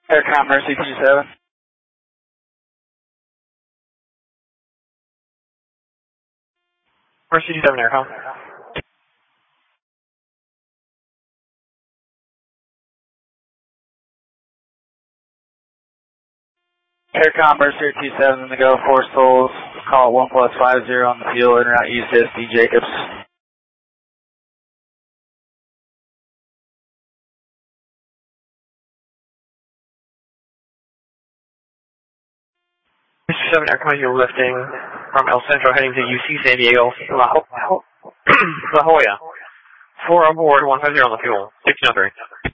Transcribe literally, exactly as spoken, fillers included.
Aircom Mercy two seven. Mercy two seven Aircom. Aircom Mercy two seven in the go, four souls. Call it one plus five zero on the fuel, in route U C S D Jacobs. Mercy two seven Aircom, you're lifting from El Centro heading to U C San Diego, La, Ho La Jolla. Four aboard, one five zero on the fuel. six oh three.